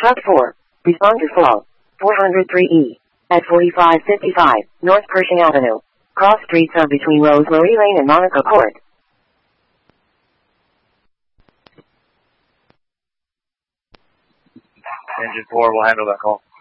Truck 4. Responder fall. 403E. At 4555 North Pershing Avenue. Cross streets are between Rose Marie Lane and Monaco Court. Engine 4 will handle that call.